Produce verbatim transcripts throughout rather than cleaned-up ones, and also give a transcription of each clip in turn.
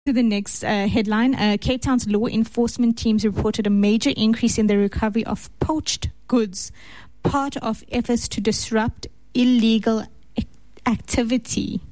To the next uh, headline, uh, Cape Town's law enforcement teams reported a major increase in the recovery of poached goods, part of efforts to disrupt illegal ac- activity.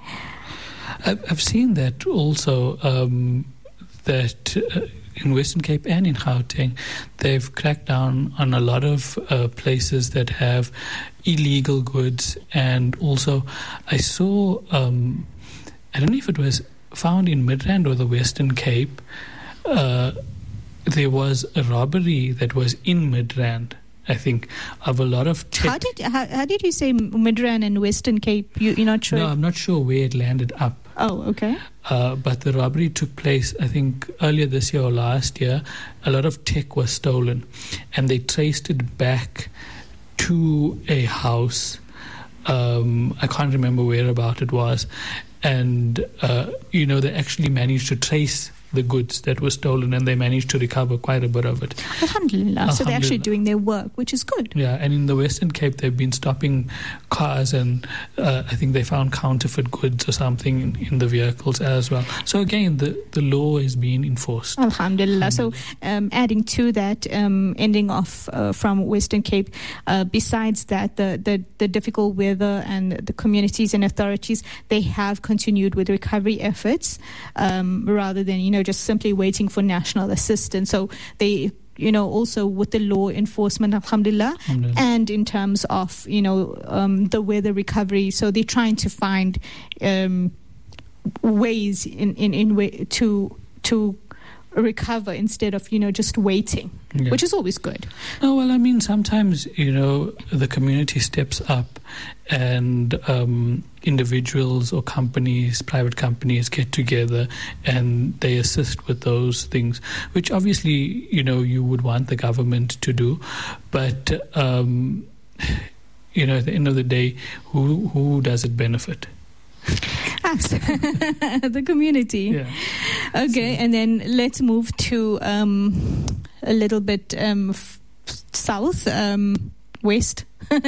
I've seen that also, um, that uh, in Western Cape and in Gauteng, they've cracked down on a lot of uh, places that have illegal goods. And also, I saw, um, I don't know if it was found in Midrand or the Western Cape, uh, there was a robbery that was in Midrand, I think, of a lot of tech. How did how, how did you say Midrand and Western Cape? You, you're not sure? No, I'm not sure where it landed up. Oh, okay. Uh, but the robbery took place, I think, earlier this year or last year. A lot of tech was stolen, and they traced it back to a house. Um, I can't remember whereabout it was. And, uh, you know, they actually managed to trace the goods that were stolen, and they managed to recover quite a bit of it. Alhamdulillah. So they're actually doing their work, which is good. Yeah, and in the Western Cape, they've been stopping cars, and uh, I think they found counterfeit goods or something in, in the vehicles as well. So again, the, the law is being enforced. Alhamdulillah. So um, adding to that, um, ending off uh, from Western Cape, uh, besides that, the, the, the difficult weather and the communities and authorities, they have continued with recovery efforts um, rather than, you know, just simply waiting for national assistance. So they, you know, also with the law enforcement, alhamdulillah, alhamdulillah. And in terms of, you know, um, the weather recovery. So they're trying to find um, ways in, in, in way to to recover instead of, you know, just waiting, yeah. Which is always good. No, well, I mean, sometimes, you know, the community steps up and um, individuals or companies, private companies get together and they assist with those things, which obviously, you know, you would want the government to do. But, um, you know, at the end of the day, who who does it benefit? Us, the community. Yeah. Okay, so. And then let's move to um, a little bit um, f- south, um, west,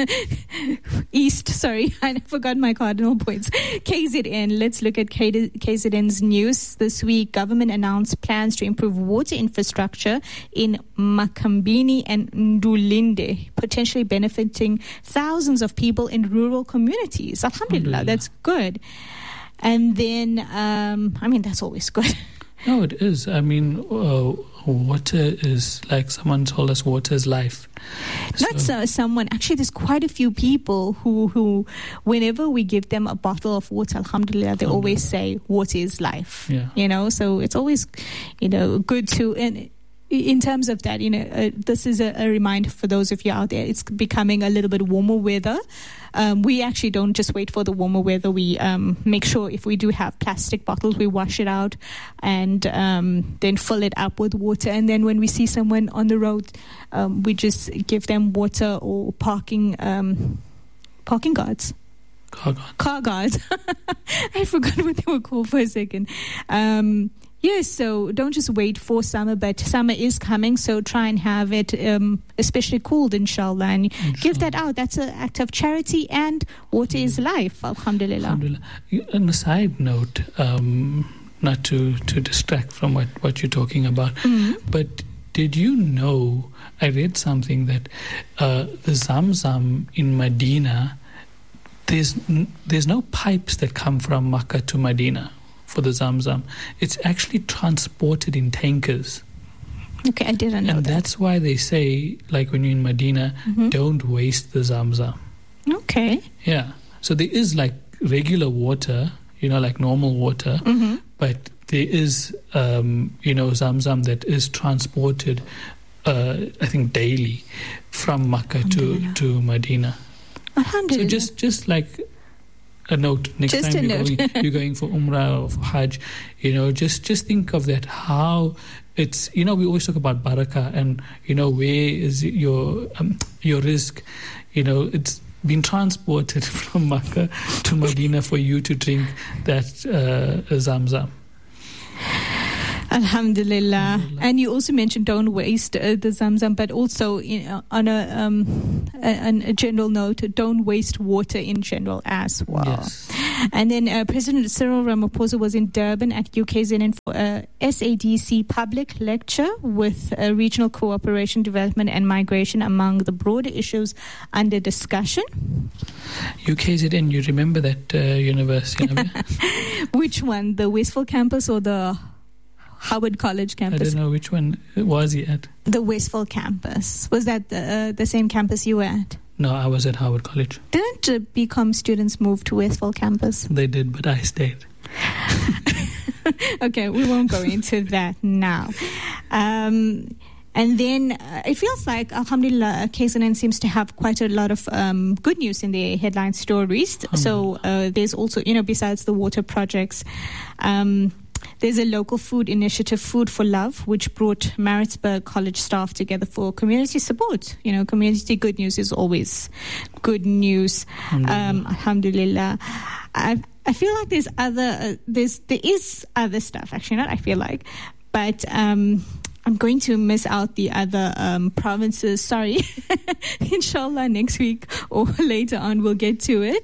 east, sorry, I forgot my cardinal points. K Z N, let's look at K Z N's news. This week, government announced plans to improve water infrastructure in Makambini and Ndulinde, potentially benefiting thousands of people in rural communities. Alhamdulillah, that's good. And then, um, I mean, that's always good. No, it is. I mean, uh, water is, like someone told us, water is life. Not so. so, someone, actually, there's quite a few people who, who, whenever we give them a bottle of water, alhamdulillah, they oh, always say, water is life. Yeah. You know, so it's always, you know, good to... And, in terms of that, you know, uh, this is a, a reminder for those of you out there. It's becoming a little bit warmer weather. Um, we actually don't just wait for the warmer weather. We um, make sure if we do have plastic bottles, we wash it out and um, then fill it up with water. And then when we see someone on the road, um, we just give them water or parking um, parking guards. Car guards. Car guards. I forgot what they were called for a second. Um Yes, so don't just wait for summer, but summer is coming, so try and have it um, especially cooled, inshallah, and inshallah. Give that out. That's an act of charity, and water mm. is life, alhamdulillah. Alhamdulillah. On a side note, um, not to, to distract from what, what you're talking about, mm. but did you know, I read something that uh, the Zamzam in Medina, there's there's no pipes that come from Makkah to Medina. For the Zamzam, it's actually transported in tankers. Okay, I didn't know and that. And that's why they say, like when you're in Medina, mm-hmm. don't waste the Zamzam. Okay. Yeah. So there is like regular water, you know, like normal water, mm-hmm. but there is, um, you know, Zamzam that is transported, uh, I think, daily from Makkah to, to Medina. Alhamdulillah. So just, just like... a note next just time you're going, you're going for Umrah or for Hajj, you know, just just think of that, how it's, you know, we always talk about barakah and, you know, where is your um, your rizq, you know, it's been transported from Makkah to Medina for you to drink that uh, Zamzam. Alhamdulillah. Alhamdulillah. And you also mentioned don't waste uh, the Zamzam, but also you know, on a, um, a, a general note, don't waste water in general as well. Yes. And then uh, President Cyril Ramaphosa was in Durban at U K Z N for a S A D C public lecture with uh, regional cooperation, development and migration among the broader issues under discussion. U K Z N, you remember that uh, university? Which one? The Westville campus or the Howard College campus? I don't know which one was he at. The Westville campus. Was that the, uh, the same campus you were at? No, I was at Howard College. Didn't uh, B Com students move to Westville campus? They did, but I stayed. Okay, we won't go into that now. Um, and then uh, it feels like, alhamdulillah, K Z N seems to have quite a lot of um, good news in their headline stories. So uh, there's also, you know, besides the water projects, um, there's a local food initiative, Food for Love, which brought Maritzburg College staff together for community support. You know, community good news is always good news. Alhamdulillah. Um, alhamdulillah. I, I feel like there's other, uh, there's, there is other stuff, actually, not I feel like, but um, I'm going to miss out the other um, provinces. Sorry. Inshallah, next week or later on, we'll get to it.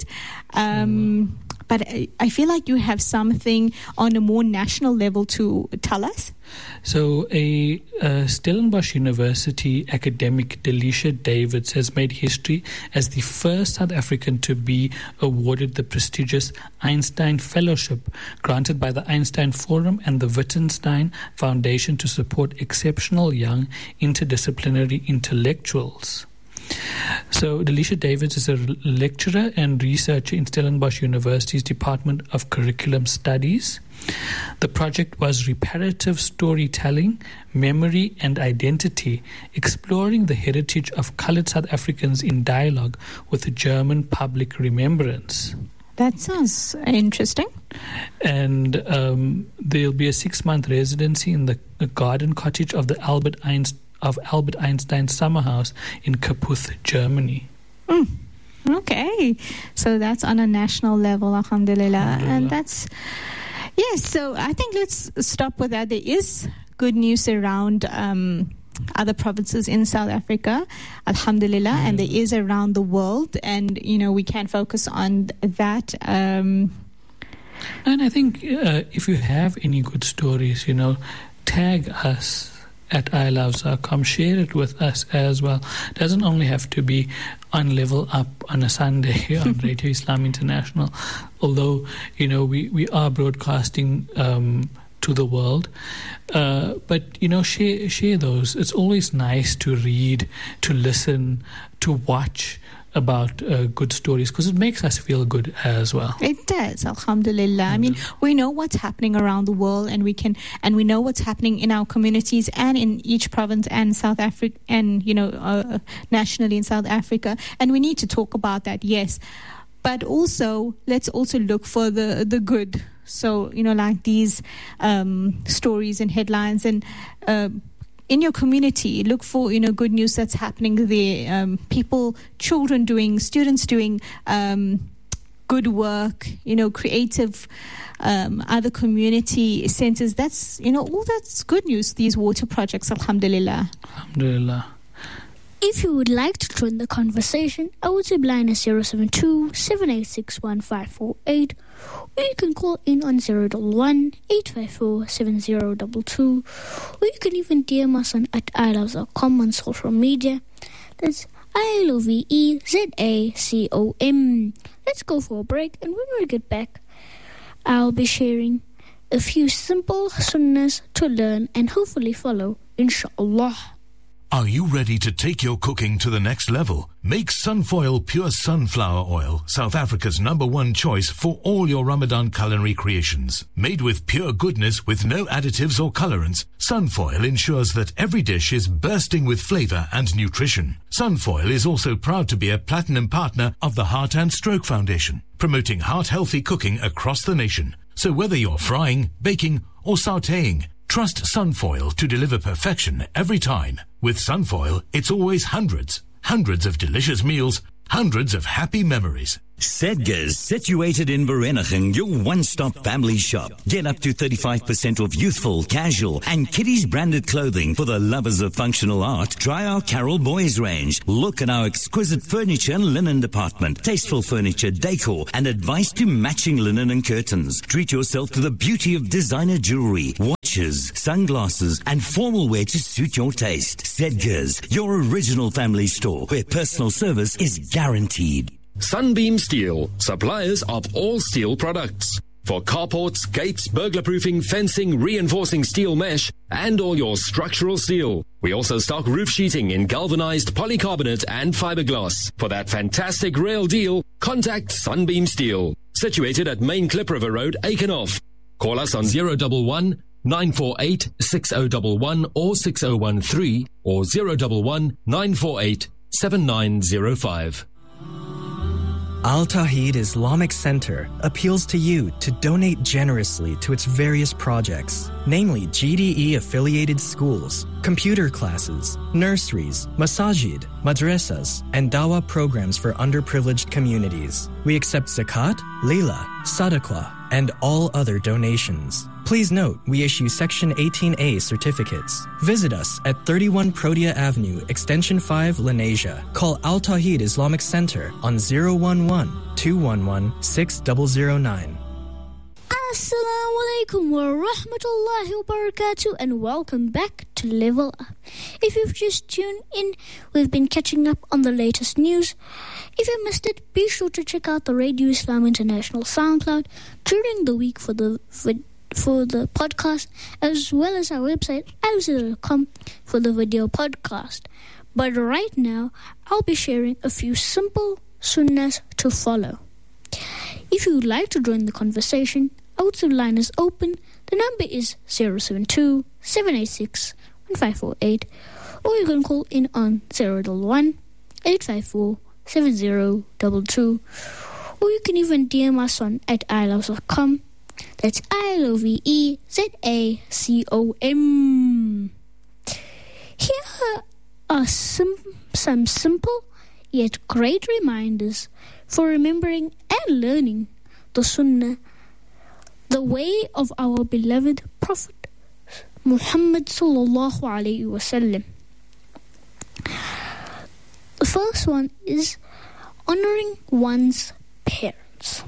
Um, But I feel like you have something on a more national level to tell us. So a uh, Stellenbosch University academic, Delisha Davids, has made history as the first South African to be awarded the prestigious Einstein Fellowship granted by the Einstein Forum and the Wittgenstein Foundation to support exceptional young interdisciplinary intellectuals. So, Delisha Davids is a lecturer and researcher in Stellenbosch University's Department of Curriculum Studies. The project was reparative storytelling, memory and identity, exploring the heritage of coloured South Africans in dialogue with the German public remembrance. That sounds interesting. And um, there'll be a six-month residency in the garden cottage of the Albert Einstein of Albert Einstein Summer House in Kaputh, Germany. Mm. Okay. So that's on a national level, alhamdulillah. alhamdulillah. And that's, yes, so I think let's stop with that. There is good news around um, other provinces in South Africa, alhamdulillah, mm. and there is around the world. And, you know, we can focus on that. Um, and I think uh, if you have any good stories, you know, tag us at I Love Zarqam, share it with us as well. It doesn't only have to be on Level Up on a Sunday on Radio Islam International, although, you know, we, we are broadcasting um, to the world. Uh, but, you know, share, share those. It's always nice to read, to listen, to watch about uh, good stories, because it makes us feel good as well. It does, alhamdulillah. Mm-hmm. I mean, we know what's happening around the world, and we can, and we know what's happening in our communities and in each province and South Africa, and you know, uh, nationally in South Africa. And we need to talk about that, yes. But also, let's also look for the the good. So, you know, like these um, stories and headlines and. Uh, In your community, look for, you know, good news that's happening there. Um, people, children doing, students doing um, good work, you know, creative, um, other community centers. That's, you know, all that's good news, these water projects, alhamdulillah. Alhamdulillah. If you would like to join the conversation, I would say line is zero seven two, seven eight six one, five four eight, or you can call in on zero one one, eight five four, seven zero two two, or you can even D M us on at I Love Zarqam on social media. That's I L O V E Z A C O M. Let's go for a break, and when we get back, I'll be sharing a few simple sunnahs to learn and hopefully follow, inshallah. Are you ready to take your cooking to the next level? Make Sunfoil Pure Sunflower Oil South Africa's number one choice for all your Ramadan culinary creations. Made with pure goodness with no additives or colorants, Sunfoil ensures that every dish is bursting with flavor and nutrition. Sunfoil is also proud to be a platinum partner of the Heart and Stroke Foundation, promoting heart-healthy cooking across the nation. So whether you're frying, baking, or sautéing, trust Sunfoil to deliver perfection every time. With Sunfoil, it's always hundreds, hundreds of delicious meals, hundreds of happy memories. Sedgars, situated in Vereeniging, your one-stop family shop. Get up to thirty-five percent off youthful, casual and kiddies branded clothing for the lovers of functional art. Try our Carol Boys range. Look at our exquisite furniture and linen department. Tasteful furniture, decor and advice to matching linen and curtains. Treat yourself to the beauty of designer jewelry, watches, sunglasses and formal wear to suit your taste. Sedgars, your original family store where personal service is guaranteed. Sunbeam Steel, suppliers of all steel products. For carports, gates, burglar-proofing, fencing, reinforcing steel mesh, and all your structural steel. We also stock roof sheeting in galvanized polycarbonate and fiberglass. For that fantastic rail deal, contact Sunbeam Steel. Situated at Main Klip River Road, Aikenhof. Call us on zero one one, nine four eight, six zero one one or six zero one three or zero one one, nine four eight, seven nine zero five. Al Tawheed Islamic Center appeals to you to donate generously to its various projects, namely G D E-affiliated schools, computer classes, nurseries, masajid, madrasas, and dawah programs for underprivileged communities. We accept zakat, lila, sadaqah, and all other donations. Please note, we issue Section eighteen A certificates. Visit us at thirty-one Protea Avenue, Extension five, Lenasia. Call Al Tawheed Islamic Center on zero one one, two one one, six zero zero nine. Assalamu alaikum wa rahmatullahi wa barakatuh, and welcome back to Level Up. If you've just tuned in, we've been catching up on the latest news. If you missed it, be sure to check out the Radio Islam International SoundCloud during the week for the vid- for the podcast, as well as our website, alzira dot com, for the video podcast. But right now, I'll be sharing a few simple sunnahs to follow. If you would like to join the conversation, our WhatsApp line is open. The number is zero seven two, seven eight six, one five four eight, or you can call in on zero one one, eight five four, seven zero two two, or you can even D M us on at I love dot com. That's I L O V E Z A C O M. Here are some, some simple yet great reminders for remembering and learning the Sunnah, the way of our beloved Prophet Muhammad sallallahu alayhi wasallam. The first one is honoring one's parents.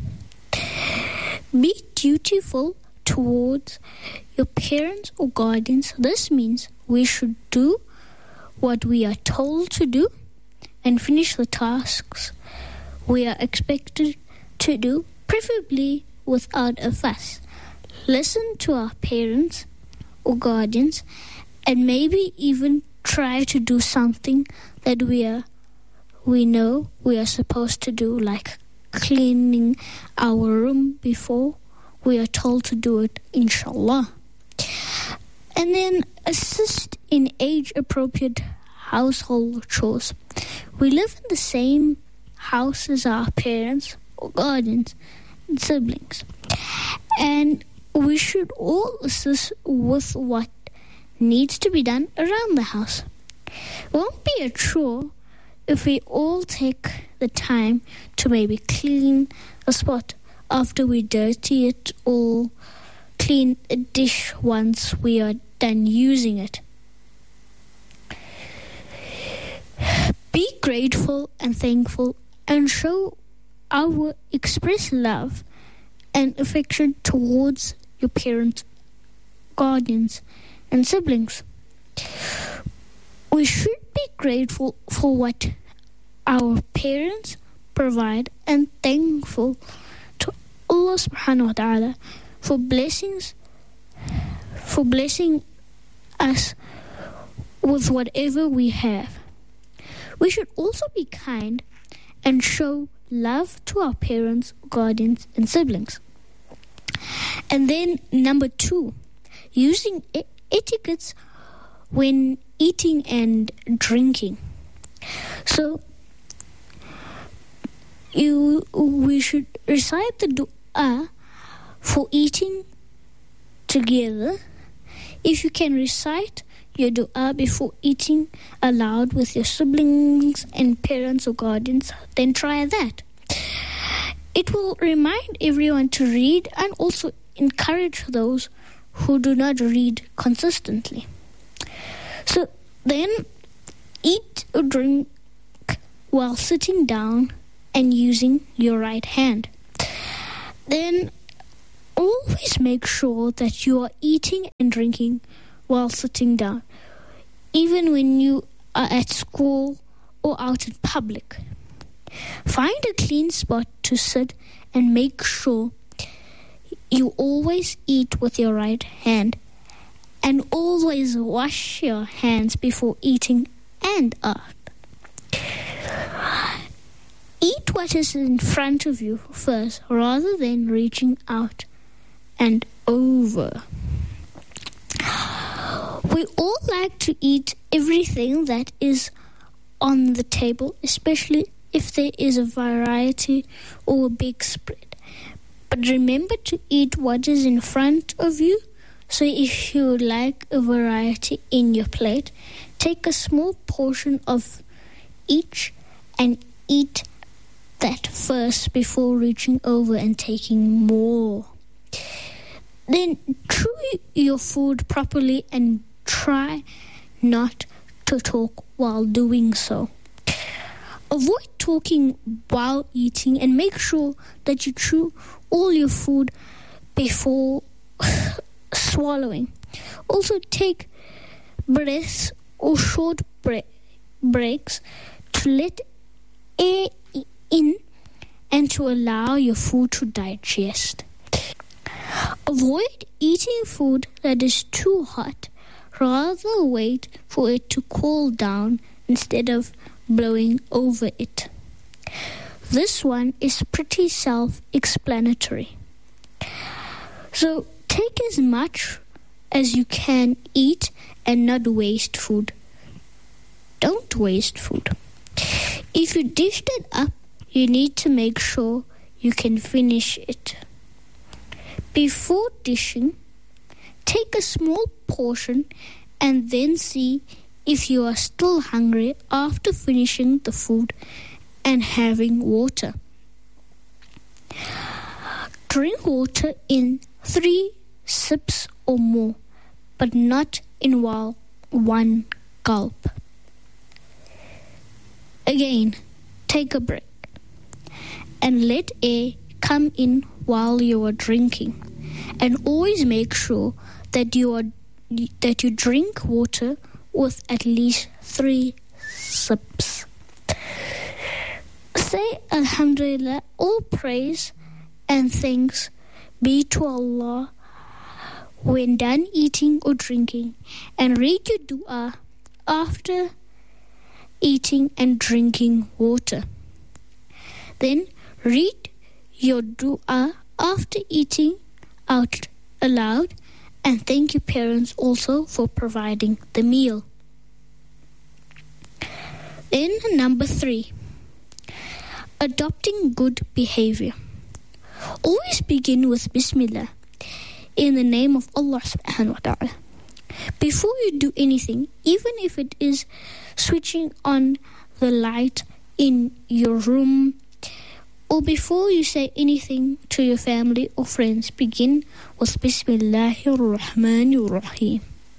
Be dutiful towards your parents or guardians. This means we should do what we are told to do and finish the tasks we are expected to do, preferably without a fuss. Listen to our parents or guardians and maybe even try to do something that we are we know we are supposed to do, like cleaning our room before we are told to do it, inshallah. And then assist in age-appropriate household chores. We live in the same house as our parents or guardians and siblings, and we should all assist with what needs to be done around the house. It won't be a chore if we all take the time to maybe clean a spot after we dirty it, or clean a dish once we are done using it. Be grateful and thankful and show our express love and affection towards your parents, guardians, and siblings. We should be grateful for what our parents provide and thankful to Allah subhanahu wa ta'ala for blessings, for blessing us with whatever we have. We should also be kind and show love to our parents, guardians, and siblings. And then number two, using e- etiquettes when eating and drinking. So you we should recite the dua for eating together. If you can recite your dua before eating aloud with your siblings and parents or guardians, then try that. It will remind everyone to read and also encourage those who do not read consistently. So then eat or drink while sitting down and using your right hand. Then always make sure that you are eating and drinking while sitting down, even when you are at school or out in public. Find a clean spot to sit and make sure you always eat with your right hand, and always wash your hands before eating and after. Eat what is in front of you first, rather than reaching out and over. We all like to eat everything that is on the table, especially if there is a variety or a big spread. But remember to eat what is in front of you. So if you like a variety in your plate, take a small portion of each and eat that first before reaching over and taking more. Then chew your food properly and try not to talk while doing so. Avoid talking while eating and make sure that you chew all your food before swallowing. Also take breaths or short bre- breaks to let air in and to allow your food to digest. Avoid eating food that is too hot. Rather wait for it to cool down instead of blowing over it. This one is pretty self-explanatory. So take as much as you can eat and not waste food. Don't waste food. If you dished it up, you need to make sure you can finish it. Before dishing, take a small portion and then see if you are still hungry after finishing the food and having water. Drink water in three sips or more, but not in while one gulp. Again, take a break and let air come in while you are drinking, and always make sure that you are that you drink water with at least three sips. Say Alhamdulillah, all praise and thanks be to Allah when done eating or drinking, and read your dua after eating and drinking water. Then read your dua after eating out aloud, and thank your parents also for providing the meal. Then number three, adopting good behavior. Always begin with Bismillah, in the name of Allah subhanahu wa ta'ala. Before you do anything, even if it is switching on the light in your room, or before you say anything to your family or friends, begin with Bismillahir Rahmanir Rahim.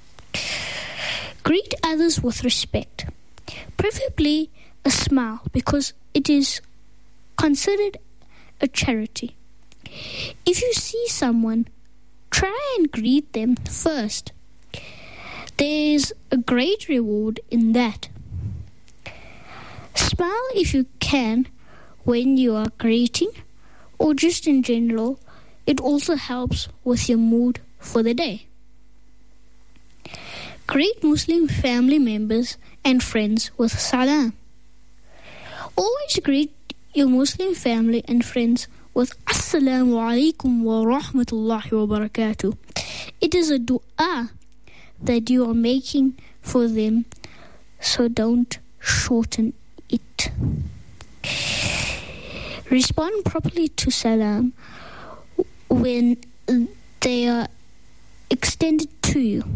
Greet others with respect, preferably a smile, because it is considered a charity. If you see someone, try and greet them first. There's a great reward in that. Smile if you can when you are greeting, or just in general. It also helps with your mood for the day. Greet Muslim family members and friends with salam. Always greet your Muslim family and friends with Assalamu alaikum wa rahmatullahi wa barakatuh. It is a dua that you are making for them, so don't shorten it. Respond properly to salam when they are extended to you,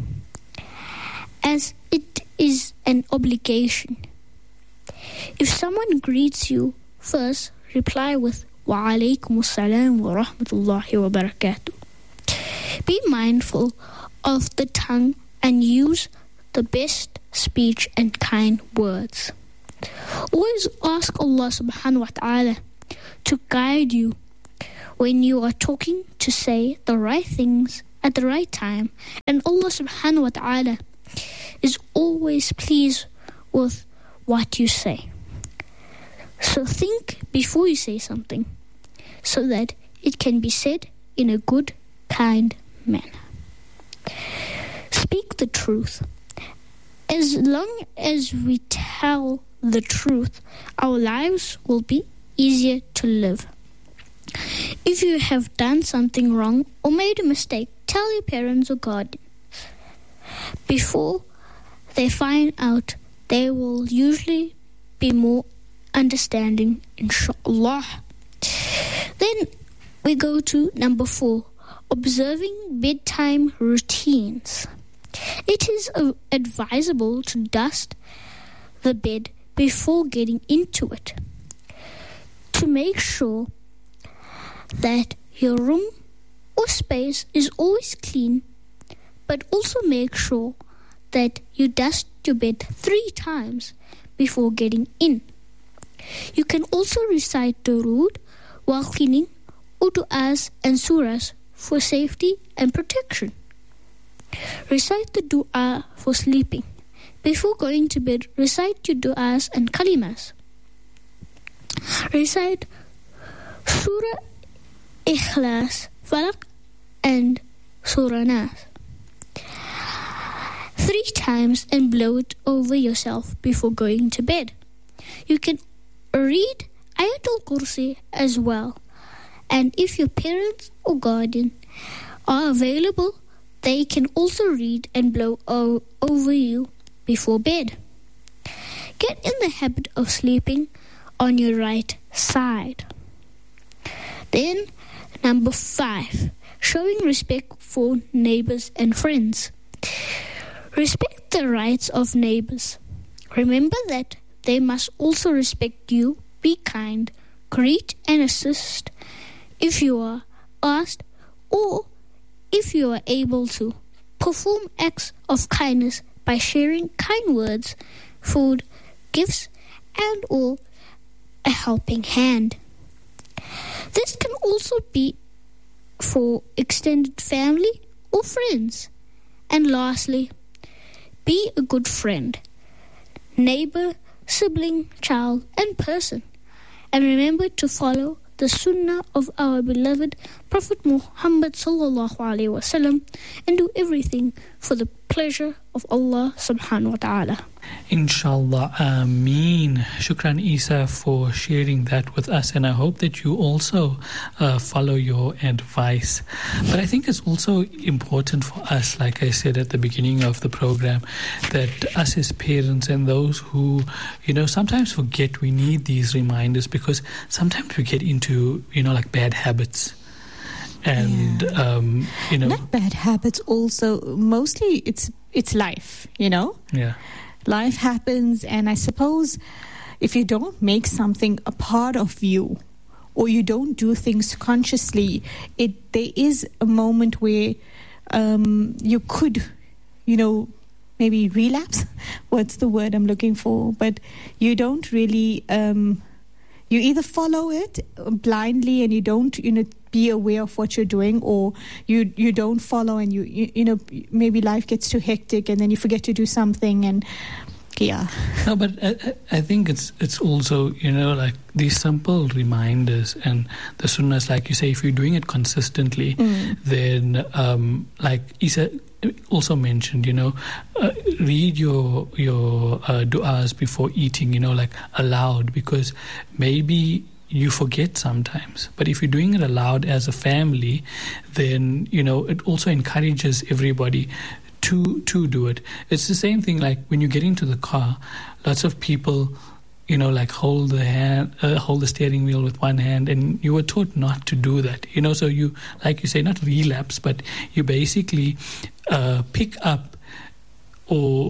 as it is an obligation. If someone greets you first, reply with Wa alaykum assalam wa rahmatullahi wa barakatuh. Be mindful of the tongue and use the best speech and kind words. Always ask Allah subhanahu wa ta'ala to guide you when you are talking, to say the right things at the right time. And Allah subhanahu wa ta'ala is always pleased with what you say. So think before you say something, so that it can be said in a good, kind manner. Speak the truth. As long as we tell the truth, our lives will be easier to live. If you have done something wrong or made a mistake, tell your parents or guardians. Before they find out, they will usually be more understanding, inshallah. Then we go to number four, observing bedtime routines. It is uh, advisable to dust the bed before getting into it, to make sure that your room or space is always clean, but also make sure that you dust your bed three times before getting in. You can also recite durood while cleaning, or du'as and surahs for safety and protection. Recite the du'a for sleeping. Before going to bed, recite your du'as and kalimas. Recite Surah Ikhlas, Falaq and Surah Nas three times and blow it over yourself before going to bed. You can read Ayatul Kursi as well. And if your parents or guardian are available, they can also read and blow o- over you before bed. Get in the habit of sleeping on your right side. Then, number five, showing respect for neighbors and friends. Respect the rights of neighbors. Remember that they must also respect you. Be kind, greet and assist if you are asked, or if you are able to. Perform acts of kindness by sharing kind words, food, gifts, and or a helping hand. This can also be for extended family or friends. And lastly, be a good friend, neighbor, sibling, child, and person. And remember to follow the sunnah of our beloved Prophet Muhammad sallallahu alaihi wasallam and do everything for the pleasure of Allah subhanahu wa ta'ala. Inshallah, Ameen. Shukran Isa for sharing that with us, and I hope that you also uh, follow your advice. But I think it's also important for us, like I said at the beginning of the program, that us as parents and those who, you know, sometimes forget, we need these reminders, because sometimes we get into, you know, like bad habits. And, yeah. um, you know... Not bad habits also. Mostly it's it's life, you know? Yeah. Life happens, and I suppose if you don't make something a part of you, or you don't do things consciously, it there is a moment where um, you could, you know, maybe relapse. What's the word I'm looking for? But you don't really... Um, you either follow it blindly and you don't, you know, be aware of what you're doing, or you you don't follow and you, you you know, maybe life gets too hectic and then you forget to do something, and yeah. No, but I, I think it's it's also, you know, like these simple reminders and the sunnahs, like you say, if you're doing it consistently, mm. then um, like Isa also mentioned, you know, uh, read your your uh, du'as before eating, you know, like aloud, because maybe you forget sometimes. But if you're doing it aloud as a family, then, you know, it also encourages everybody to to do it. It's the same thing like when you get into the car, lots of people, you know, like hold the hand, uh, hold the steering wheel with one hand, and you were taught not to do that, you know. So you, like you say, not relapse, but you basically uh, pick up or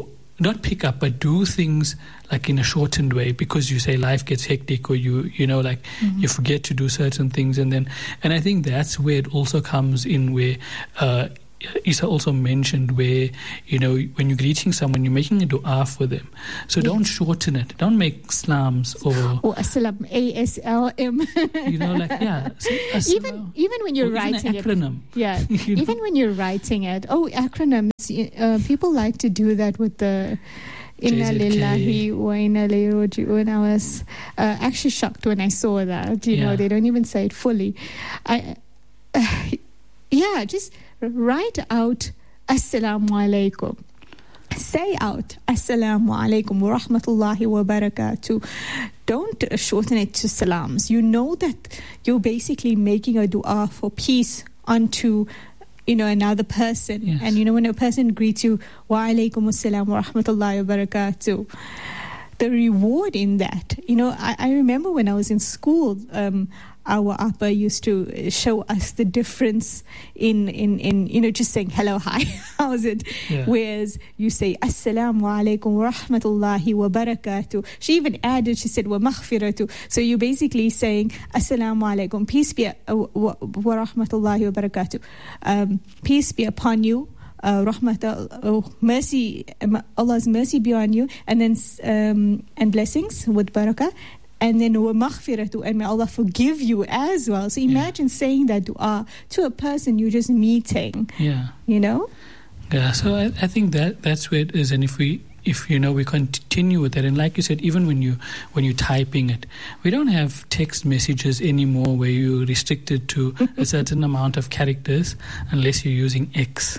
not pick up, but do things like in a shortened way, because you say life gets hectic, or you, you know, like mm-hmm. you forget to do certain things. And then, and I think that's where it also comes in where, uh, Isa also mentioned where, you know, when you're greeting someone, you're making a dua for them. So yes. don't shorten it. Don't make slams or... Or assalam, A S L M. You know, like, yeah. So, even even when you're writing even an acronym. It. Yeah. you know? Even when you're writing it. Oh, acronyms. Uh, people like to do that with the... Inna lillahi wa inna ilayhi raji'un. I was uh, actually shocked when I saw that. You yeah. know, they don't even say it fully. I, uh, yeah, just... write out Assalamu alaikum. Say out Assalamu alaikum wa rahmatullahi wa barakatuh. Don't shorten it to salams. You know that you're basically making a dua for peace unto, you know, another person. Yes. And you know, when a person greets you, wa alaikum assalam wa rahmatullahi wa barakatuh, the reward in that, you know, I, I remember when I was in school, um, our Appa used to show us the difference in, in, in you know, just saying hello, hi, how's it? Yeah. Whereas you say, Assalamu alaikum wa rahmatullahi wa barakatuh. She even added, she said, wa maghfiratu. So you're basically saying, Assalamu alaikum, peace be, uh, wa, wa rahmatullahi wa barakatuh. Um, peace be upon you. Uh, rahmat, uh, mercy, Allah's mercy be on you, and then um, and blessings with barakah, and then wa maghfiratu, and may Allah forgive you as well. So imagine yeah. saying that dua to a person you're just meeting. Yeah, you know. Yeah, so I, I think that that's where it is, and if we. If you know we continue with that, and like you said, even when you when you're typing it, we don't have text messages anymore where you're restricted to a certain amount of characters unless you're using X.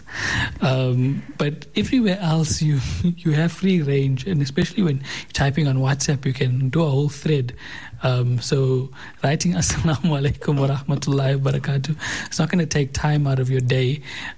Um, but everywhere else, you you have free range, and especially when you're typing on WhatsApp, you can do a whole thread. Um, so writing Assalamu alaikum wa rahmatullahi wa barakatuh, it's not going to take time out of your day,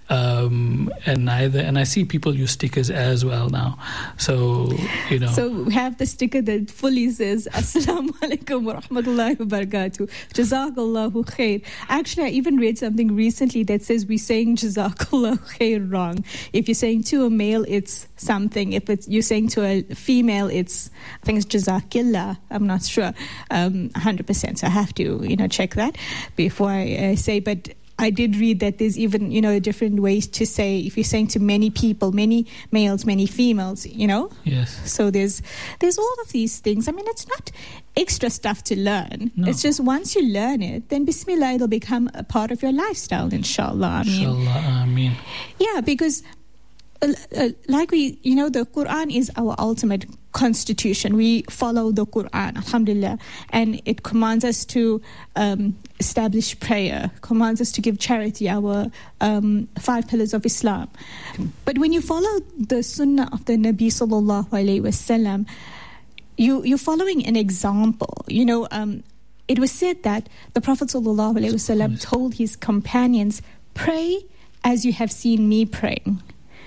um, and neither. And I see people use stickers as well now. So, you know. So we have the sticker that fully says Assalamu alaikum wa rahmatullahi wa barakatuh. Jazakallahu khair. Actually, I even read something recently that says we're saying Jazakallahu khair wrong. If you're saying to a male, it's something. If it's, you're saying to a female, it's, I think it's Jazakillah. I'm not sure. Um, one hundred percent. So I have to, you know, check that before I uh, say. But I did read that there's even, you know, different ways to say, if you're saying to many people, many males, many females, you know. Yes. So there's there's all of these things. I mean, it's not extra stuff to learn. No. It's just once you learn it, then Bismillah, it'll become a part of your lifestyle, inshallah. I mean, inshallah, Ameen. Yeah, because uh, uh, like we, you know, the Quran is our ultimate constitution. We follow the Quran, alhamdulillah, and it commands us to um, establish prayer, commands us to give charity, our um, five pillars of Islam. But when you follow the sunnah of the Nabi sallallahu alaihi wasallam, you, you're following an example. You know, um, it was said that the Prophet sallallahu alaihi wasallam told his companions, pray as you have seen me praying.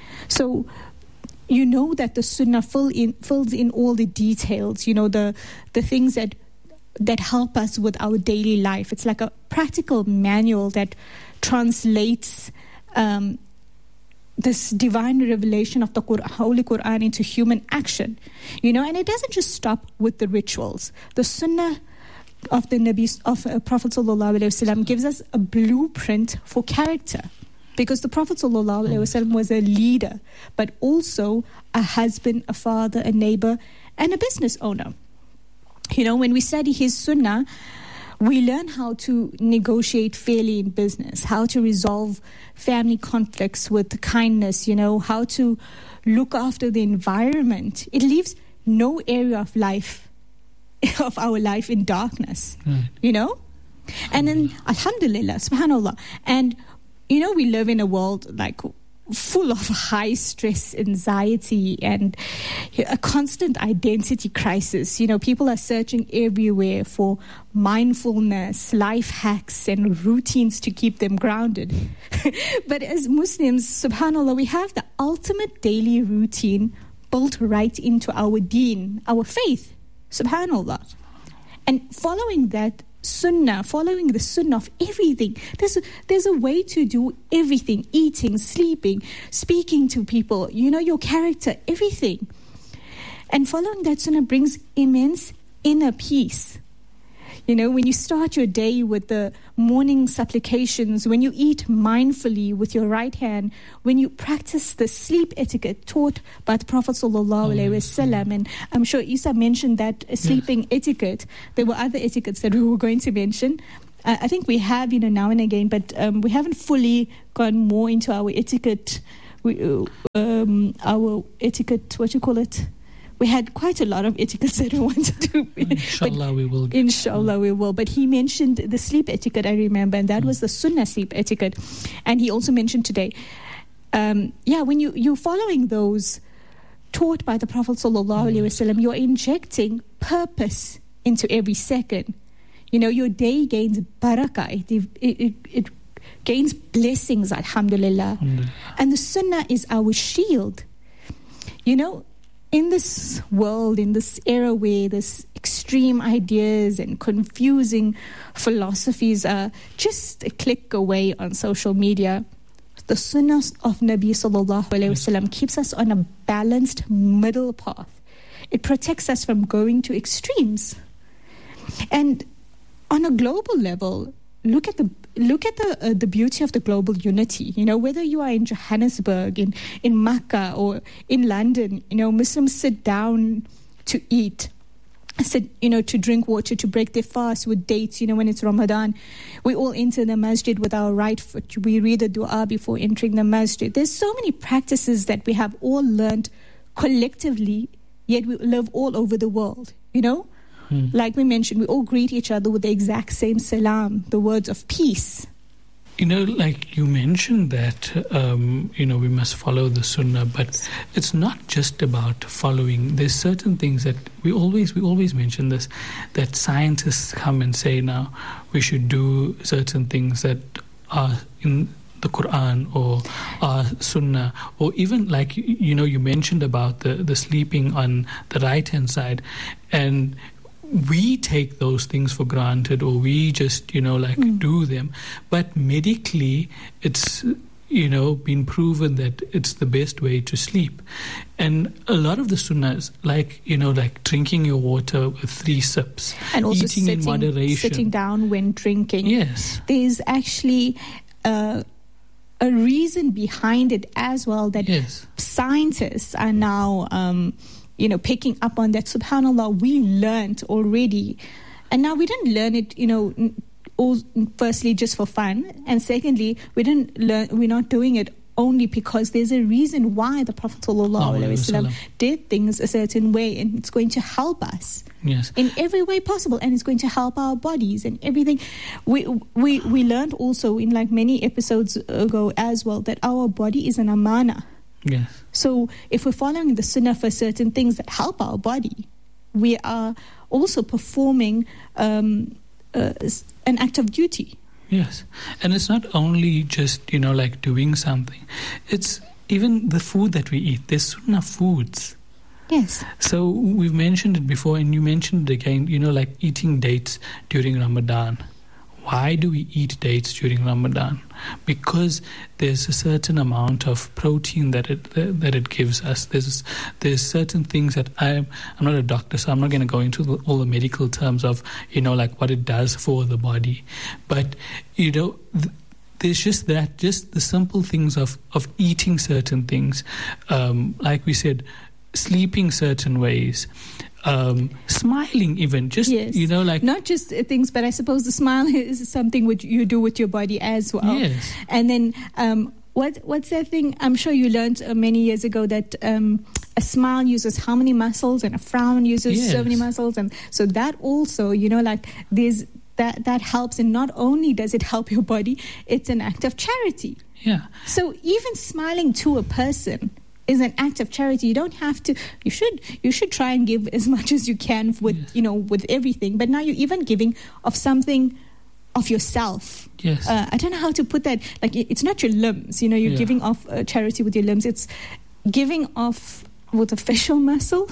So you know that the sunnah fill in, fills in all the details, you know, the the things that that help us with our daily life. It's like a practical manual that translates um, this divine revelation of the Qur'an, Holy Quran into human action, you know, and it doesn't just stop with the rituals. The sunnah of the Nabi, of uh, Prophet Sallallahu Alaihi Wasallam gives us a blueprint for character. Because the Prophet ﷺ was a leader, but also a husband, a father, a neighbor, and a business owner. You know, when we study his sunnah, we learn how to negotiate fairly in business, how to resolve family conflicts with kindness, you know, how to look after the environment. It leaves no area of life, of our life in darkness, right. You know? And then, alhamdulillah, subhanallah. And you know, we live in a world like full of high stress, anxiety, and a constant identity crisis. You know, people are searching everywhere for mindfulness, life hacks, and routines to keep them grounded. But as Muslims, subhanAllah, we have the ultimate daily routine built right into our deen, our faith, subhanAllah. And following that sunnah, following the sunnah of everything. There's a, there's a way to do everything, eating, sleeping, speaking to people, you know, your character, everything. And following that sunnah brings immense inner peace. You know, when you start your day with the morning supplications, when you eat mindfully with your right hand, when you practice the sleep etiquette taught by the Prophet Sallallahu Alaihi Wasallam, and I'm sure Isa mentioned that sleeping yes. etiquette. There were other etiquettes that we were going to mention. Uh, I think we have, you know, now and again, but um, we haven't fully gone more into our etiquette, we, uh, um, our etiquette, what you call it? We had quite a lot of etiquettes that we wanted to do. Inshallah, we will. Get inshallah, to. we will. But he mentioned the sleep etiquette, I remember, and that mm. was the sunnah sleep etiquette. And he also mentioned today, um, yeah, when you, you're following those taught by the Prophet Sallallahu Alaihi Wasallam, you're injecting purpose into every second. You know, your day gains barakah. It, it, it, it gains blessings, alhamdulillah. alhamdulillah. And the sunnah is our shield. You know, in this world, in this era where this extreme ideas and confusing philosophies are just a click away on social media, the sunnah of Nabi Sallallahu Alaihi Wasallam keeps us on a balanced middle path. It protects us from going to extremes. And on a global level, look at the look at the uh, the beauty of the global unity. You know, whether you are in Johannesburg, in in Makkah, or in London, you know, Muslims sit down to eat, sit, you know, to drink water, to break their fast with dates. You know, when it's Ramadan, we all enter the masjid with our right foot. We read the dua before entering the masjid. There's so many practices that we have all learned collectively, yet we live all over the world. You know. Hmm. Like we mentioned, we all greet each other with the exact same salam, the words of peace. You know, like you mentioned that, um, you know, we must follow the sunnah, but it's not just about following. There's certain things that we always, we always mention this, that scientists come and say now we should do certain things that are in the Quran or uh, Sunnah, or even like, you know, you mentioned about the, the sleeping on the right-hand side, and we take those things for granted, or we just, you know, like mm. do them. But medically, it's, you know, been proven that it's the best way to sleep. And a lot of the sunnahs, like, you know, like drinking your water with three sips, and also eating sitting, in moderation, sitting down when drinking. Yes, there's actually uh, a reason behind it as well, that yes. scientists are now Um, you know, picking up on that. SubhanAllah, we learned already. And now we didn't learn it, you know, all, firstly, just for fun. And secondly, we didn't learn, we're not doing it only because there's a reason why the Prophet ﷺ did things a certain way, and it's going to help us yes. in every way possible, and it's going to help our bodies and everything. We, we, we learned also in like many episodes ago as well that our body is an amana. Yes. So if we're following the sunnah for certain things that help our body, we are also performing um, uh, an act of duty. Yes. And it's not only just, you know, like doing something. It's even the food that we eat. There's sunnah foods. Yes. So we've mentioned it before, and you mentioned it again, you know, like eating dates during Ramadan. Why do we eat dates during Ramadan? Because there's a certain amount of protein that it that it gives us. There's there's certain things that I'm I'm not a doctor, so I'm not going to go into the, all the medical terms of, you know, like what it does for the body. But, you know, th- there's just that, just the simple things of, of eating certain things. Um, like we said, sleeping certain ways. Um, smiling even, just, yes. you know, like... Not just things, but I suppose the smile is something which you do with your body as well. Yes. And then, um, what what's that thing? I'm sure you learned uh, many years ago that um, a smile uses how many muscles, and a frown uses yes. so many muscles. And so that also, you know, like there's... That, that helps, and not only does it help your body, it's an act of charity. Yeah. So even smiling to a person is an act of charity. You don't have to. You should. You should try and give as much as you can with yes. you know with everything. But now you're even giving of something of yourself. Yes. Uh, I don't know how to put that. Like, it's not your limbs. You know, you're yeah. giving off uh, charity with your limbs. It's giving off with a facial muscle.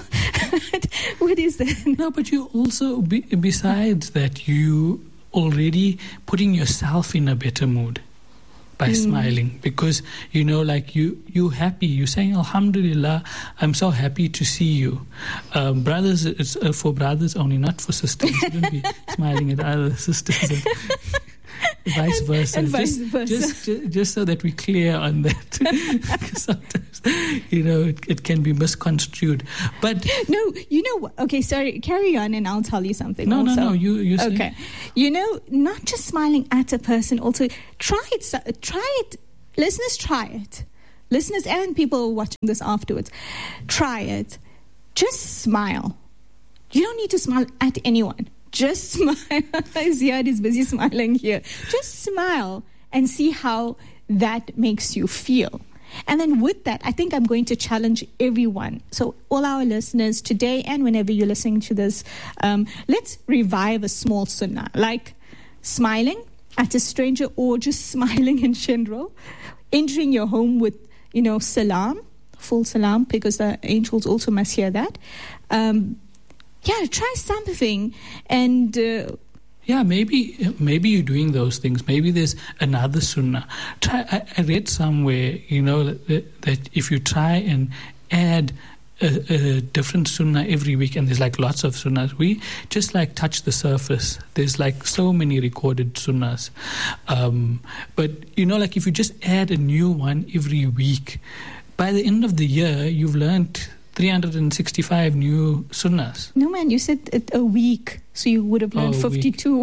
What is that? No, but you also, be, besides that, you already putting yourself in a better mood. by Mm. smiling, because you know, like you you happy, you're saying Alhamdulillah, I'm so happy to see you. Um, brothers, it's uh, for brothers only, not for sisters. You shouldn't be smiling at other sisters and vice versa. And vice just, versa. Just, just, just so that we're clear on that. Because sometimes, you know, it, it can be misconstrued. But No, you know what? Okay, sorry, carry on and I'll tell you something. no, also. no, no, you you say. Okay. You know, not just smiling at a person, also try it. so- Try it. Listeners, try it. Listeners and people watching this afterwards, try it. Just smile. You don't need to smile at anyone. Just smile. Ziad is busy smiling here. Just smile and see how that makes you feel. And then with that, I think I'm going to challenge everyone. So all our listeners today and whenever you're listening to this, um, let's revive a small sunnah, like smiling at a stranger or just smiling in general, entering your home with, you know, salam, full salam, because the angels also must hear that. Um, yeah, try something and... Uh, Yeah, maybe maybe you're doing those things. Maybe there's another sunnah. Try. I, I read somewhere, you know, that, that if you try and add a, a different sunnah every week, and there's like lots of sunnahs, we just like touch the surface. There's like so many recorded sunnahs. Um, but, you know, like if you just add a new one every week, by the end of the year, you've learned three hundred sixty-five new sunnahs. No, man, you said it a week, so you would have learned Oh, a week. fifty-two.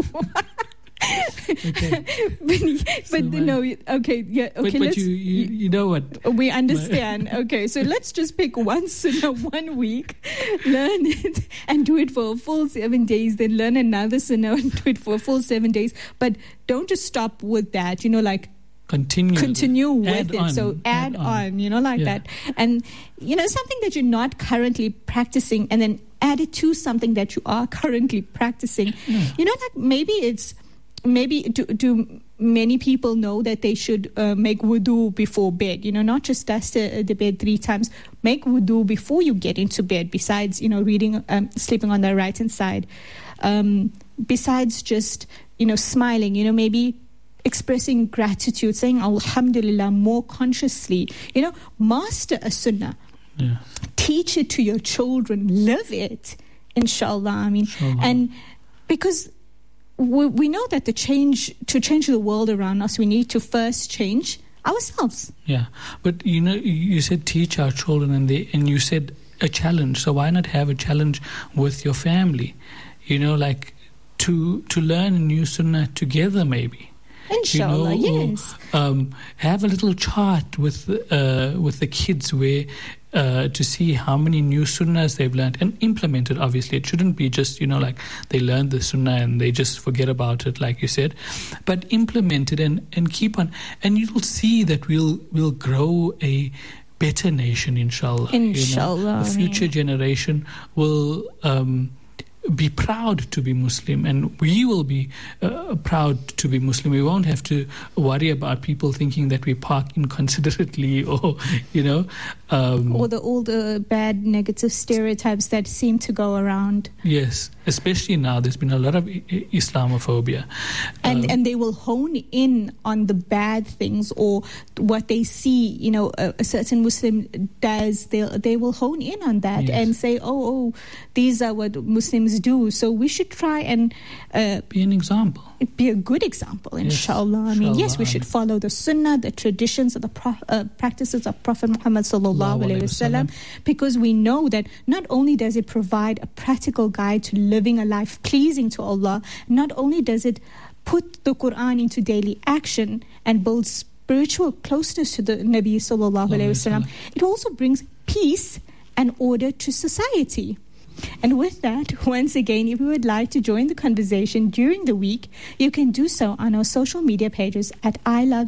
Okay. but So but my- no, okay, yeah, okay, but but let's... you, you, you know what? We understand. Okay, so let's just pick one sunnah one week, learn it, and do it for a full seven days. Then learn another sunnah and do it for a full seven days. But don't just stop with that. You know, like Continue. continue with Add it. on, So add, add on. on. You know, like Yeah. that. And you know, something that you're not currently practicing, and then add it to something that you are currently practicing. Yeah. You know, like maybe it's. Maybe do, do many people know that they should uh, make wudu before bed? You know, not just dust uh, the bed three times. Make wudu before you get into bed. Besides, you know, reading, um, sleeping on the right hand side. Um, besides just, you know, smiling. You know, maybe expressing gratitude, saying Alhamdulillah more consciously. You know, master a sunnah. Yeah. Teach it to your children. Live it, inshallah. I mean, Inshallah. and because. We, we know that the change to change the world around us, we need to first change ourselves. Yeah, but you know, you said teach our children, and they and you said a challenge. So why not have a challenge with your family? You know, like to to learn a new sunnah together, maybe. Inshallah, you know, or, yes. Um, have a little chart with uh, with the kids where. Uh, to see how many new sunnahs they've learned and implemented. Obviously, it shouldn't be just, you know, like they learned the sunnah and they just forget about it, like you said, but implement it and, and keep on. And you'll see that we'll we'll grow a better nation, inshallah. Inshallah, You know? The I future mean. generation will um, be proud to be Muslim, and we will be uh, proud to be Muslim. We won't have to worry about people thinking that we park inconsiderately or, you know. Um, Or the all the bad negative stereotypes that seem to go around. yes, especially now, there's been a lot of I- I- Islamophobia. And Um, and they will hone in on the bad things or what they see, you know, a, a certain Muslim does. They they will hone in on that Yes. and say, oh, oh, these are what Muslims do. So we should try and uh, be an example. be a good example, Yes, inshallah. I mean, yes, we inshallah, should amen. follow the sunnah, the traditions, of the pro- uh, practices of Prophet Muhammad sallallahu alaihi wasallam, because we know that not only does it provide a practical guide to living a life pleasing to Allah, not only does it put the Quran into daily action and build spiritual closeness to the Nabi sallallahu alaihi wasallam, it also brings peace and order to society. And with that, once again, if you would like to join the conversation during the week, you can do so on our social media pages at I Love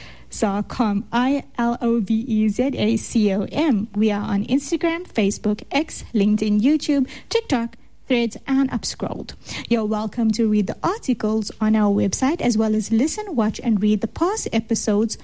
Zacom, I L O V E Z A C O M. We are on Instagram, Facebook, X, LinkedIn, YouTube, TikTok, Threads, and Upscrolled. You're welcome to read the articles on our website, as well as listen, watch, and read the past episodes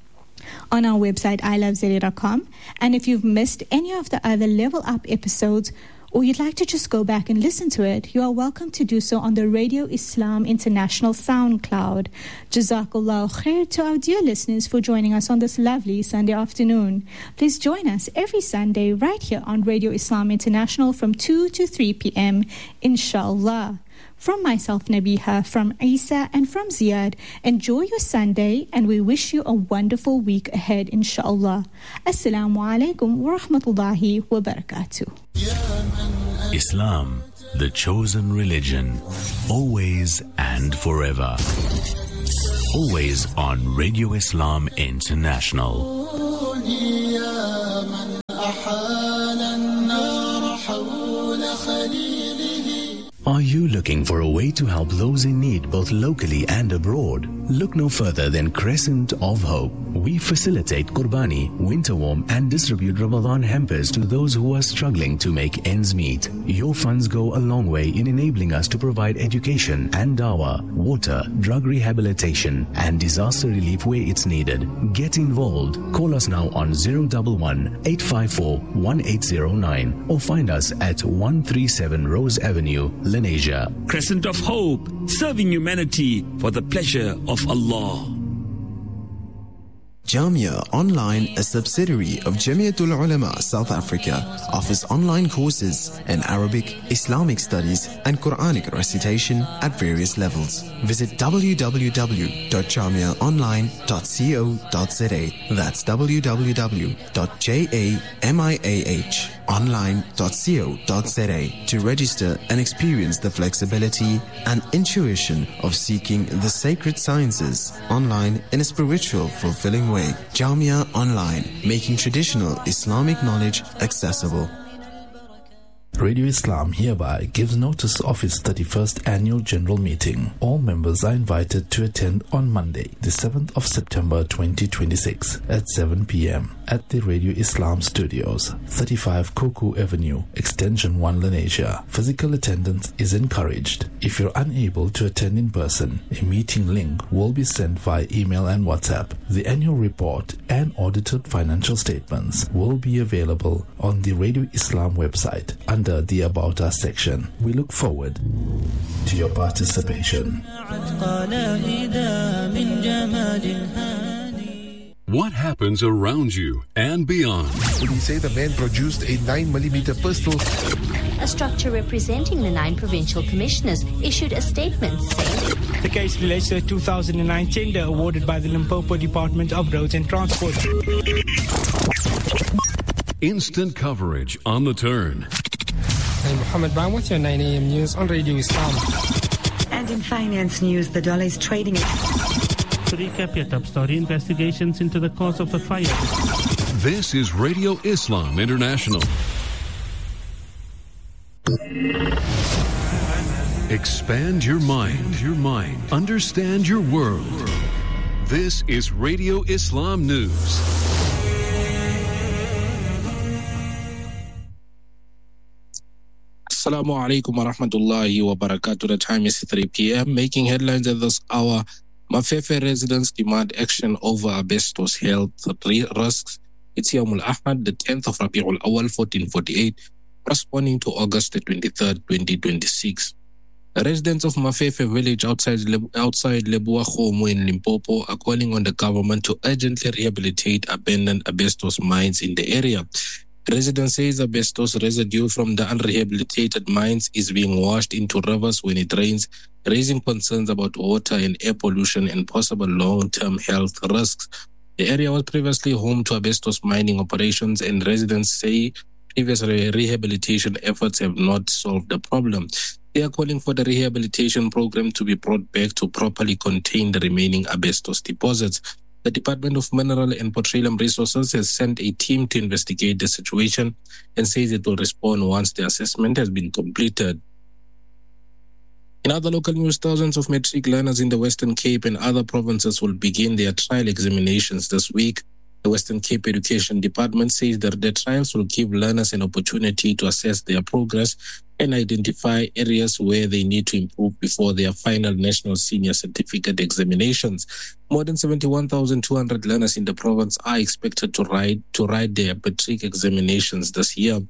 on our website, I Love Zeli dot com. And if you've missed any of the other Level Up episodes, or you'd like to just go back and listen to it, you are welcome to do so on the Radio Islam International SoundCloud. Jazakallah khair to our dear listeners for joining us on this lovely Sunday afternoon. Please join us every Sunday right here on Radio Islam International from two to three p.m. inshallah. From myself, Nabiha, from Isa, and from Ziyad, enjoy your Sunday, and we wish you a wonderful week ahead, inshallah. Assalamu alaikum wa rahmatullahi wa barakatuh. Islam, the chosen religion, always and forever. Always on Radio Islam International. Are you looking for a way to help those in need both locally and abroad? Look no further than Crescent of Hope. We facilitate Qurbani, winter warm, and distribute Ramadan hampers to those who are struggling to make ends meet. Your funds go a long way in enabling us to provide education and dawah, water, drug rehabilitation, and disaster relief where it's needed. Get involved. Call us now on zero one one, eight five four, one eight zero nine or find us at one thirty-seven Rose Avenue, Lenasia. Crescent of Hope, serving humanity for the pleasure of Allah. Jamia Online, a subsidiary of Jamiatul Ulama South Africa, offers online courses in Arabic, Islamic studies, and Quranic recitation at various levels. Visit w w w dot jamia online dot co dot z a. That's w w w dot jamia online dot co dot z a to register and experience the flexibility and intuition of seeking the sacred sciences online in a spiritual, fulfilling way. Jamia Online, making traditional Islamic knowledge accessible. Radio Islam hereby gives notice of its thirty-first annual general meeting. All members are invited to attend on Monday, the seventh of September twenty twenty-six at seven p.m. at the Radio Islam Studios, thirty-five Koku Avenue, Extension one, Lenasia. Physical attendance is encouraged. If you're unable to attend in person, a meeting link will be sent via email and WhatsApp. The annual report and audited financial statements will be available on the Radio Islam website under the About Us section. We look forward to your participation. What happens around you and beyond? Police say the man produced a nine millimeter pistol. A structure representing the nine provincial commissioners issued a statement saying the case relates to a two thousand nine tender awarded by the Limpopo Department of Roads and Transport. Instant coverage on the turn. I'm Mohammed Brown with your nine a.m. news on Radio Islam. And in finance news, the dollar is trading at... To recap your top story, investigations into the cause of the fire. This is Radio Islam International. Expand your mind, your mind. Understand your world. This is Radio Islam News. Assalamu alaikum wa rahmatullahi wa barakatuh. The time is three p.m. Making headlines at this hour. Mafefe residents demand action over asbestos health risks. It's Yawmul Ahad, the tenth of Rabiul Awal, fourteen forty-eight, corresponding to August the twenty-third, twenty twenty-six. The residents of Mafefe village outside, outside Lebua Khomo in Limpopo are calling on the government to urgently rehabilitate abandoned asbestos mines in the area. Residents say asbestos residue from the unrehabilitated mines is being washed into rivers when it rains, raising concerns about water and air pollution and possible long-term health risks. The area was previously home to asbestos mining operations, and residents say previous re- rehabilitation efforts have not solved the problem. They are calling for the rehabilitation program to be brought back to properly contain the remaining asbestos deposits. The Department of Mineral and Petroleum Resources has sent a team to investigate the situation and says it will respond once the assessment has been completed. In other local news, thousands of matric learners in the Western Cape and other provinces will begin their trial examinations this week. The Western Cape Education Department says that the trials will give learners an opportunity to assess their progress and identify areas where they need to improve before their final National Senior Certificate examinations. More than seventy-one thousand two hundred learners in the province are expected to write to write their matric examinations this year.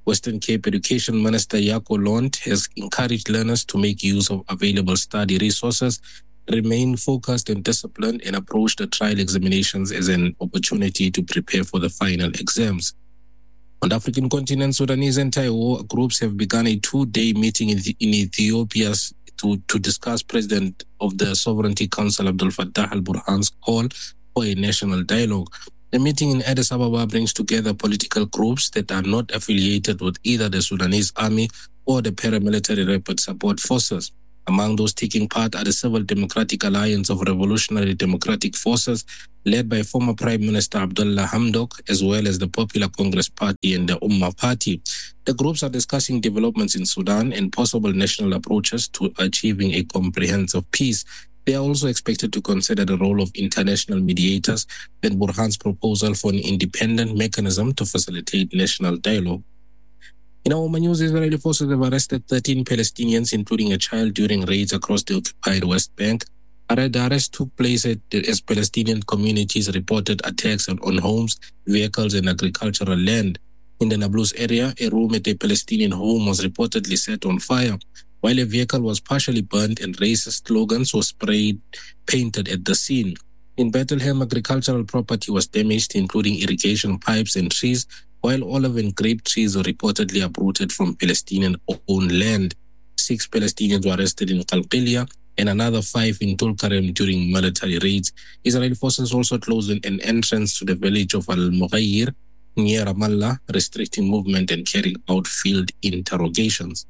Western Cape Education Minister Jaco Lont has encouraged learners to make use of available study resources, remain focused and disciplined, and approach the trial examinations as an opportunity to prepare for the final exams. On the African continent, Sudanese anti-war groups have begun a two-day meeting in, in Ethiopia to, to discuss President of the Sovereignty Council, Abdel Fattah al-Burhan's call for a national dialogue. The meeting in Addis Ababa brings together political groups that are not affiliated with either the Sudanese army or the paramilitary rapid support forces. Among those taking part are the Civil Democratic Alliance of Revolutionary Democratic Forces, led by former Prime Minister Abdullah Hamdok, as well as the Popular Congress Party and the Ummah Party. The groups are discussing developments in Sudan and possible national approaches to achieving a comprehensive peace. They are also expected to consider the role of international mediators and Burhan's proposal for an independent mechanism to facilitate national dialogue. In our news, Israeli forces have arrested thirteen Palestinians, including a child, during raids across the occupied West Bank. The arrest took place as Palestinian communities reported attacks on homes, vehicles, and agricultural land. In the Nablus area, a room at a Palestinian home was reportedly set on fire, while a vehicle was partially burned and racist slogans were sprayed painted at the scene. In Bethlehem, agricultural property was damaged, including irrigation pipes and trees, while olive and grape trees were reportedly uprooted from Palestinian-owned land. Six Palestinians were arrested in Qalqilia and another five in Tulkarem during military raids. Israeli forces also closed an entrance to the village of Al-Mughayir near Ramallah, restricting movement and carrying out field interrogations.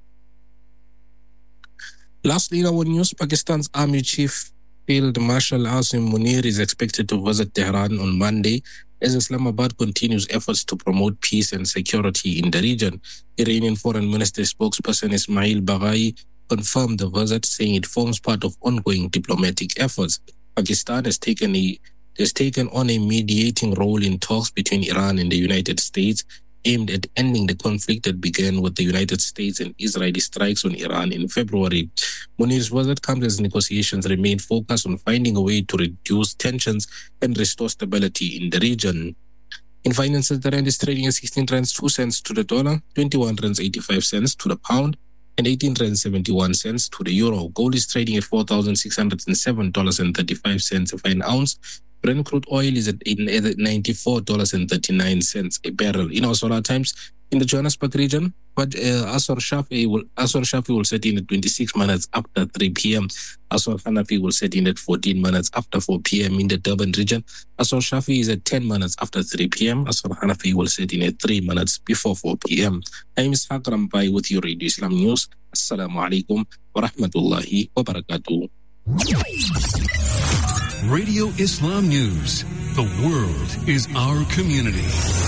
Lastly, in our news, Pakistan's Army Chief Field Marshal Asim Munir is expected to visit Tehran on Monday as Islamabad continues efforts to promote peace and security in the region. Iranian Foreign Ministry spokesperson Ismail Baghai confirmed the visit, saying it forms part of ongoing diplomatic efforts. Pakistan has taken a has taken on a mediating role in talks between Iran and the United States, aimed at ending the conflict that began with the United States and Israeli strikes on Iran in February. Munir's visit comes as negotiations remain focused on finding a way to reduce tensions and restore stability in the region. In finances, the rand is trading at sixteen rands two cents to the dollar, twenty-one rands eighty-five cents to the pound, and eighteen rands seventy-one cents to the euro. Gold is trading at four thousand six hundred seven dollars and thirty-five cents for an ounce. Brent crude oil is at ninety-four dollars and thirty-nine cents a barrel. In our solar times, in the Johannesburg region, but uh, Asr Shafi will Asr Shafi will set in at twenty-six minutes after three p.m. Asr Hanafi will set in at fourteen minutes after four p.m. In the Durban region, Asr Shafi is at ten minutes after three p.m. Asr Hanafi will set in at three minutes before four p.m. I'm Ishaq Rampai with your Radio Islam News. Assalamu alaikum wa rahmatullahi wa barakatuh. Radio Islam News. The world is our community.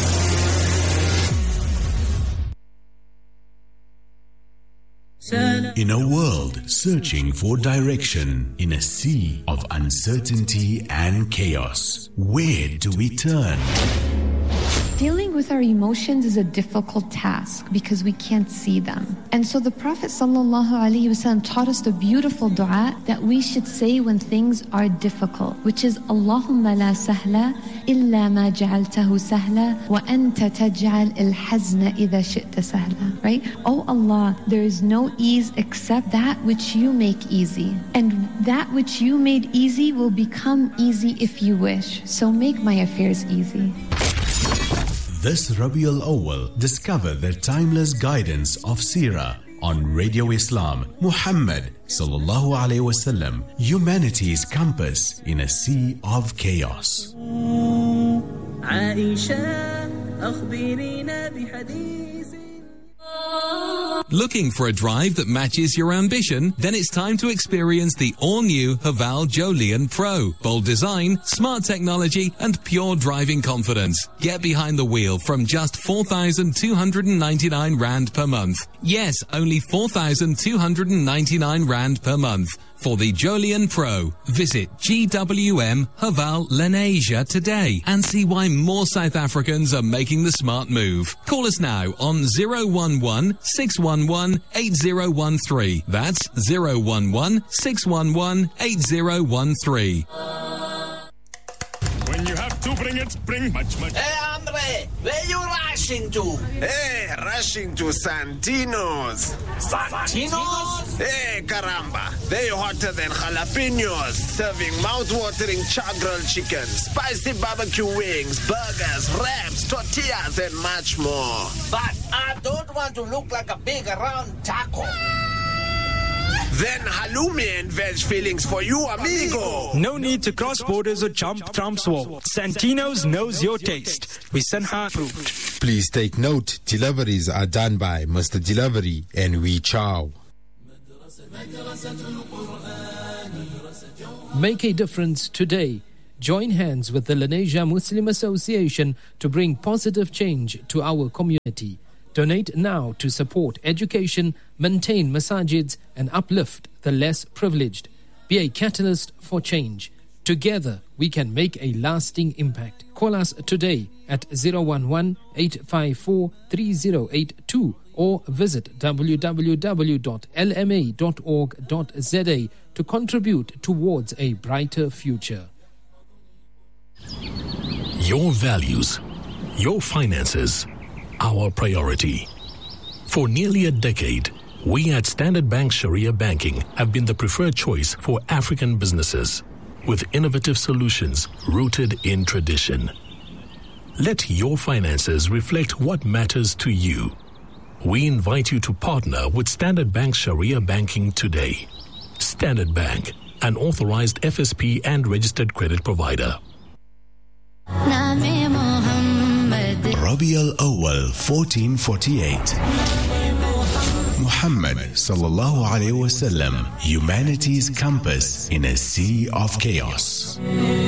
In a world searching for direction, in a sea of uncertainty and chaos, where do we turn? Dealing with our emotions is a difficult task because we can't see them. And so the Prophet ﷺ taught us the beautiful dua that we should say when things are difficult, which is Allahumma la sahla illa ma ja'altahu sahla wa anta taj'al al-hazna idha shi'ta sahla. Right? Oh Allah, there is no ease except that which you make easy. And that which you made easy will become easy if you wish. So make my affairs easy. This Rabiul Awwal, discover the timeless guidance of Seerah on Radio Islam. Muhammad sallallahu alaihi wasallam, humanity's compass in a sea of chaos. Looking for a drive that matches your ambition? Then it's time to experience the all-new Haval Jolion Pro. Bold design, smart technology, and pure driving confidence. Get behind the wheel from just four thousand two hundred ninety-nine rand per month. Yes, only four thousand two hundred ninety-nine rand per month. For the Jolion Pro, visit G W M Haval Lenasia today and see why more South Africans are making the smart move. Call us now on zero one one, six one one, eight zero one three. That's zero one one, six one one, eight zero one three. When you have to bring it, bring much, much. Hey, hombre, where you rush? rushing to? Hey, rushing to Santino's. Santino's? Hey, caramba. They hotter than jalapenos, serving mouth-watering char-grilled chicken, spicy barbecue wings, burgers, wraps, tortillas, and much more. But I don't want to look like a big round taco. Then halloumi and veg fillings for you, amigo. No need to cross borders or jump Trump's wall. Santino's knows your taste. We Sanha approved. Please take note, deliveries are done by Mister Delivery and We Chow. Make a difference today. Join hands with the Lenasia Muslim Association to bring positive change to our community. Donate now to support education, maintain masajids, and uplift the less privileged. Be a catalyst for change. Together, we can make a lasting impact. Call us today at zero one one, eight five four, three zero eight two or visit w w w dot l m a dot org dot z a to contribute towards a brighter future. Your values, your finances, our priority. For nearly a decade, we at Standard Bank Sharia Banking have been the preferred choice for African businesses, with innovative solutions rooted in tradition. Let your finances reflect what matters to you. We invite you to partner with Standard Bank Sharia Banking today. Standard Bank, an authorized F S P and registered credit provider. Rabi al-Awwal fourteen forty-eight. Muhammad sallallahu alayhi wasallam, humanity's compass in a sea of chaos.